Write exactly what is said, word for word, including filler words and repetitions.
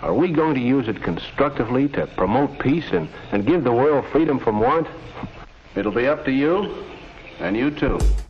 Are we going to use it constructively to promote peace and, and give the world freedom from want? It'll be up to you, and you too.